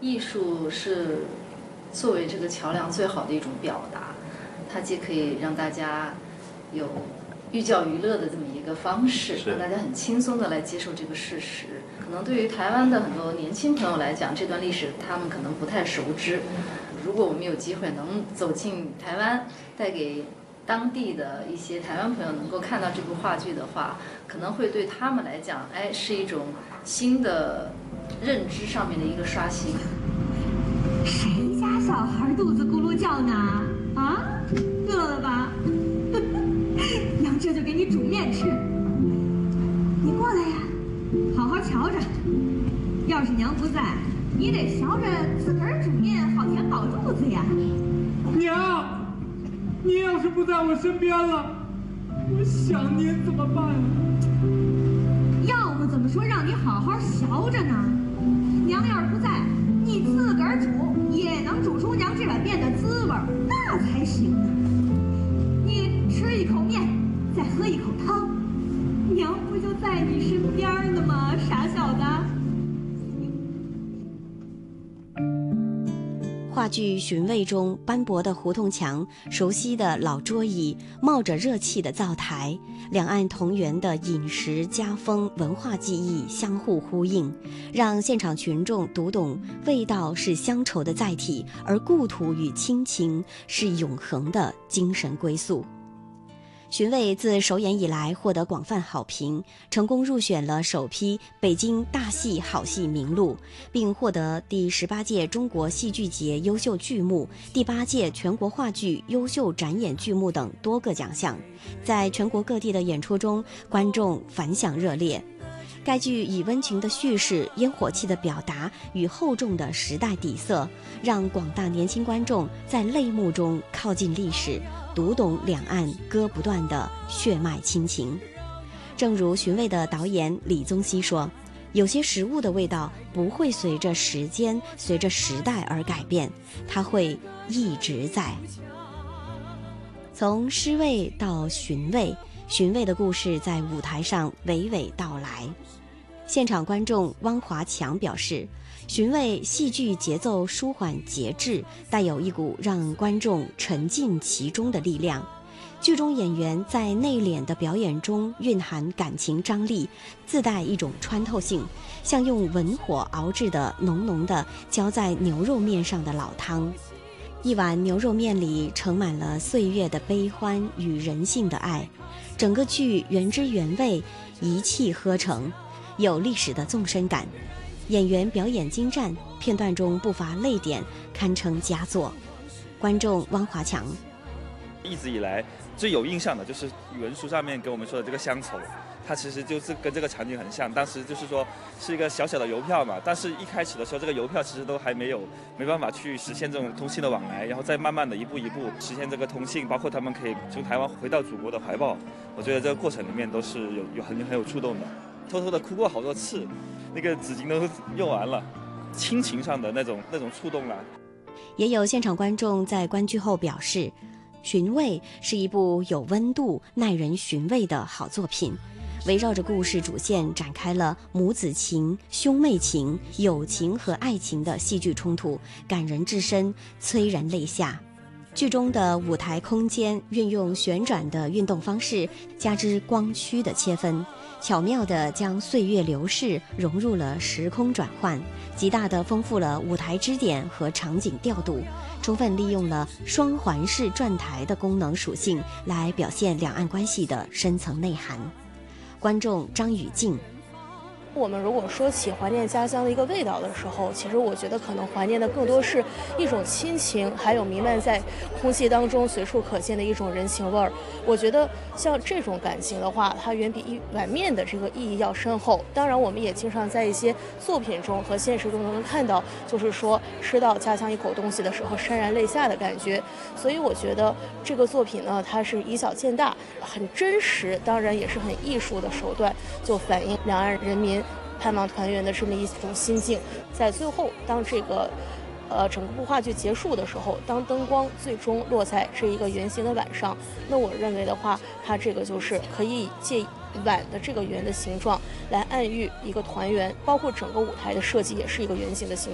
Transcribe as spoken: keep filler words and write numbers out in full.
艺术是作为这个桥梁最好的一种表达，它既可以让大家有寓教于乐的这么一个方式，让大家很轻松的来接受这个事实。可能对于台湾的很多年轻朋友来讲，这段历史他们可能不太熟知。如果我们有机会能走进台湾，带给当地的一些台湾朋友能够看到这部话剧的话，可能会对他们来讲，哎，是一种新的认知上面的一个刷新。 谁家小孩肚子咕噜叫呢？啊，饿了吧？娘这就给你煮面吃。你过来呀，好好瞧着。要是娘不在，你得学着自个儿煮面，好填饱肚子呀。 娘，你要是不在我身边了，我想您怎么办啊？ 要不怎么说让你好好学着呢？娘要是不在，你自个儿煮也能煮出娘这碗面的滋味，那才行呢。你吃一口面，再喝一口汤，娘不就在你身边呢吗？傻小子。 话剧《寻味》中，斑驳的胡同墙、熟悉的老桌椅、冒着热气的灶台，两岸同源的饮食、家风、文化记忆相互呼应，让现场群众读懂味道是乡愁的载体，而故土与亲情是永恒的精神归宿。寻味自首演以来获得广泛好评，成功入选了首批北京大戏好戏名录，并获得第十八届中国戏剧节优秀剧目、第八届全国话剧优秀展演剧目等多个奖项。在全国各地的演出中，观众反响热烈。该剧以温情的叙事、烟火气的表达与厚重的时代底色，让广大年轻观众在泪目中靠近历史，读懂两岸割不断的血脉亲情。正如《寻味》的导演李宗熙说，有些食物的味道不会随着时间、随着时代而改变，它会一直在。从诗味到寻味，寻味的故事在舞台上娓娓道来。现场观众汪华强表示，寻味戏剧节奏舒缓节制，带有一股让观众沉浸其中的力量。剧中演员在内敛的表演中蕴含感情张力，自带一种穿透性，像用文火熬制的浓浓的浇在牛肉面上的老汤。一碗牛肉面里盛满了岁月的悲欢与人性的爱，整个剧原汁原味，一气呵成，有历史的纵深感。演员表演精湛，片段中不乏泪点，堪称佳作。观众汪华强， 一直以来最有印象的就是语文书上面给我们说的这个乡愁，它其实就是跟这个场景很像。当时就是说是一个小小的邮票嘛，但是一开始的时候这个邮票其实都还没有没办法去实现这种通信的往来，然后再慢慢的一步一步实现这个通信，包括他们可以从台湾回到祖国的怀抱。我觉得这个过程里面都是有有很很有触动的，偷偷的哭过好多次，那个纸巾都用完了，亲情上的那种那种触动了。 也有现场观众在观剧后表示，《寻味》是一部有温度、耐人寻味的好作品，围绕着故事主线展开了母子情、兄妹情、友情和爱情的戏剧冲突，感人至深，催人泪下。剧中的舞台空间运用旋转的运动方式，加之光区的切分，巧妙地将岁月流逝融入了时空转换，极大地丰富了舞台支点和场景调度，充分利用了双环式转台的功能属性来表现两岸关系的深层内涵。观众张雨静， 我们如果说起怀念家乡的一个味道的时候，其实我觉得可能怀念的更多是一种亲情，还有弥漫在空气当中随处可见的一种人情味儿。我觉得像这种感情的话，它远比一碗面的这个意义要深厚。当然我们也经常在一些作品中和现实中能看到，就是说吃到家乡一口东西的时候潸然泪下的感觉。所以我觉得这个作品呢，它是以小见大，很真实，当然也是很艺术的手段，就反映两岸人民盼望团圆的这么一种心境。在最后，当这个呃整部话剧结束的时候，当灯光最终落在这一个圆形的碗上，那我认为的话，它这个就是可以借碗的这个圆的形状来暗喻一个团圆，包括整个舞台的设计也是一个圆形的形状。